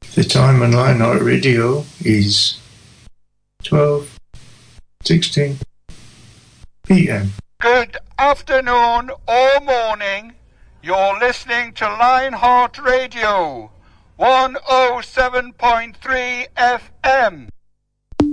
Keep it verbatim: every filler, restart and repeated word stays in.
The time on Lionheart Radio is twelve sixteen p m. Good afternoon or morning. You're listening to Lionheart Radio, one oh seven point three F M.